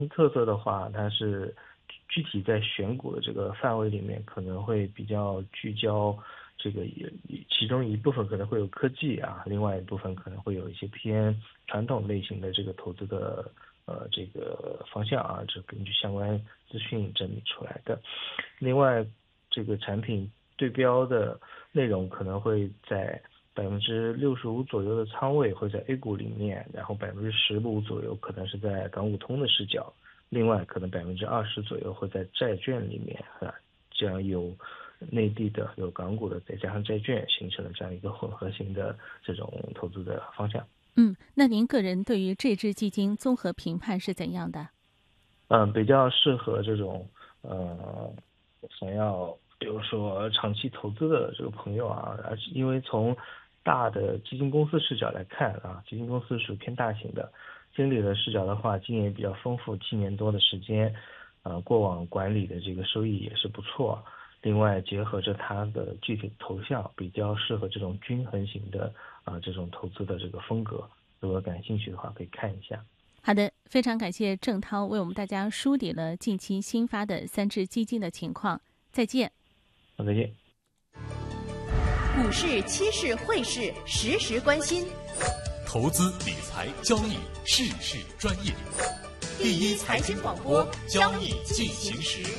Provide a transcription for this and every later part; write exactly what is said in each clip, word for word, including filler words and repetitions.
特色的话，它是具体在选股的这个范围里面，可能会比较聚焦这个也其中一部分可能会有科技啊，另外一部分可能会有一些偏传统类型的这个投资的呃这个方向啊，这根据相关资讯整理出来的。另外，这个产品对标的内容可能会在百分之六十五左右的仓位会在 A 股里面，然后百分之十五左右可能是在港股通的视角，另外可能百分之二十左右会在债券里面啊，这样有内地的有港股的再加上债券，形成了这样一个混合型的这种投资的方向。 嗯，那您个人对于这支基金综合评判是怎样的？ 嗯，比较适合这种呃想要比如说长期投资的这个朋友啊，而且因为从大的基金公司视角来看啊，基金公司属于偏大型的，经理的视角的话，经验比较丰富，七年多的时间，呃，过往管理的这个收益也是不错。另外结合着它的具体头像，比较适合这种均衡型的啊、呃、这种投资的这个风格。如果感兴趣的话，可以看一下。 好的，非常感谢郑涛为我们大家梳理了近期新发的三只基金的情况。再见。 好，再见。 股市、期市、汇市，实时关心。 投资理财交易，事事专业。第一财经广播，交易进行时。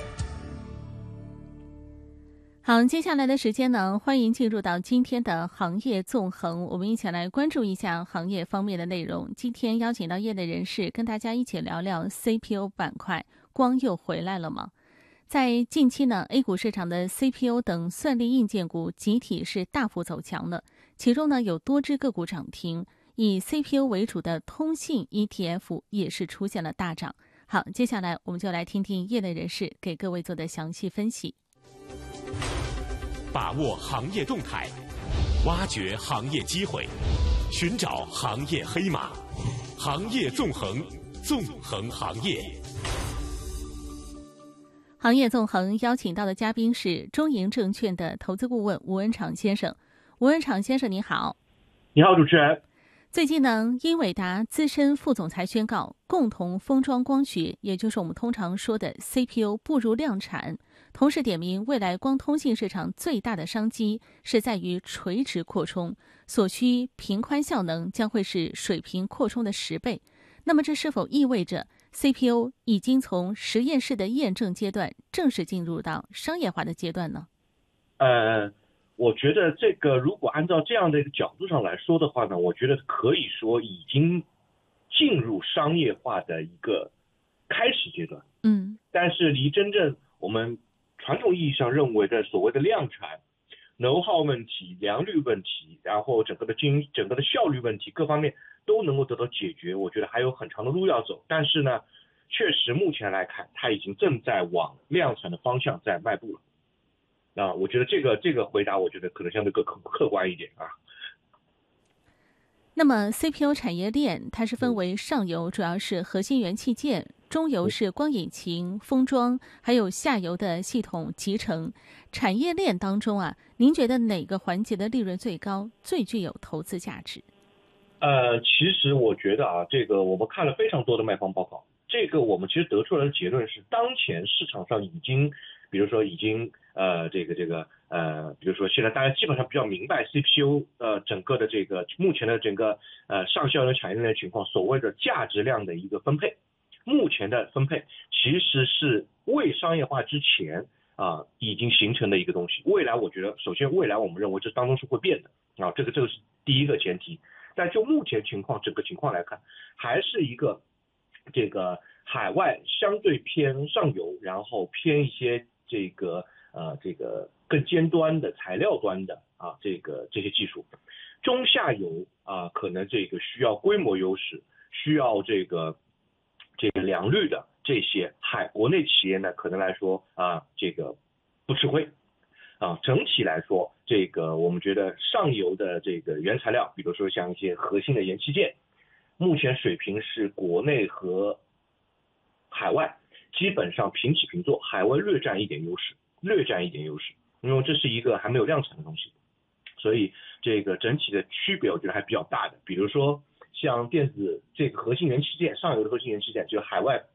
好，接下来的时间呢，欢迎进入到今天的行业纵横，我们一起来关注一下行业方面的内容。今天邀请到业内人士跟大家一起聊聊 C P U 板块，光又回来了吗？在近期呢 ，A 股市场的 C P U 等算力硬件股集体是大幅走强的，其中呢有多只个股涨停，以 C P U 为主的通信 E T F 也是出现了大涨。好，接下来我们就来听听业内人士给各位做的详细分析。 把握行业动态，挖掘行业机会，寻找行业黑马，行业纵横，纵横行业。 行业纵横邀请到的嘉宾是中银证券的投资顾问吴文敞先生。吴文敞先生，你好。 你好，主持人。 最近呢，英伟达资深副总裁宣告，共同封装光学，也就是我们通常说的 C P U 步入量产。同时点明，未来光通信市场最大的商机是在于垂直扩充，所需频宽效能将会是水平扩充的十倍。那么这是否意味着 C P U 已经从实验室的验证阶段正式进入到商业化的阶段呢？ 呃，我觉得这个如果按照这样的一个角度上来说的话呢，我觉得可以说已经进入商业化的一个开始阶段。 嗯， 但是离真正我们传统意义上认为的所谓的量产、能耗问题、良率问题，然后整个的经整个的效率问题各方面都能够得到解决，我觉得还有很长的路要走。但是呢，确实目前来看，它已经正在往量产的方向在迈步了。那我觉得这个这个回答，我觉得可能相对更客客观一点啊。 那么 C P U 产业链它是分为上游主要是核心元器件，中游是光引擎、封装，还有下游的系统集成。产业链当中啊，您觉得哪个环节的利润最高，最具有投资价值？ 呃，其实我觉得啊，这个我们看了非常多的卖方报告，这个我们其实得出来的结论是，当前市场上已经，比如说已经呃这个这个呃，比如说现在大家基本上比较明白 C P U 呃整个的这个目前的整个呃上下游产业链的情况，所谓的价值量的一个分配，目前的分配其实是未商业化之前啊已经形成的一个东西。未来我觉得，首先未来我们认为这当中是会变的啊，这个这个是第一个前提。但就目前情况整个情况来看，还是一个这个海外相对偏上游，然后偏一些这个呃这个更尖端的材料端的啊这个这些技术，中下游啊可能这个需要规模优势，需要这个这个良率的这些海国内企业呢，可能来说啊这个不吃亏。啊，整体来说，这个我们觉得上游的这个原材料，比如说像一些核心的元器件，目前水平是国内和海外基本上平起平坐，海外略占一点优势，略占一点优势，因为这是一个还没有量产的东西，所以这个整体的区别我觉得还比较大的。比如说像电子这个核心元器件，上游的核心元器件，就海外